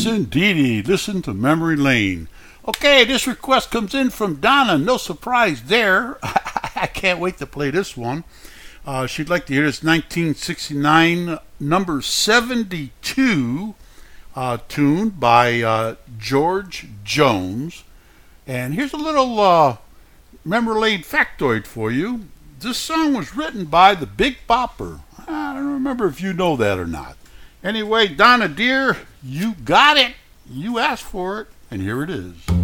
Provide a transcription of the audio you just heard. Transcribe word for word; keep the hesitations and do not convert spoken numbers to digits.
Yes, indeedy. Listen to Memory Lane. Okay, this request comes in from Donna. No surprise there. I can't wait to play this one. Uh, she'd like to hear this nineteen sixty-nine number seventy-two uh, tune by uh, George Jones. And here's a little uh, Memory Lane factoid for you. This song was written by the Big Bopper. I don't remember if you know that or not. Anyway, Donna dear, you got it. You asked for it, and here it is.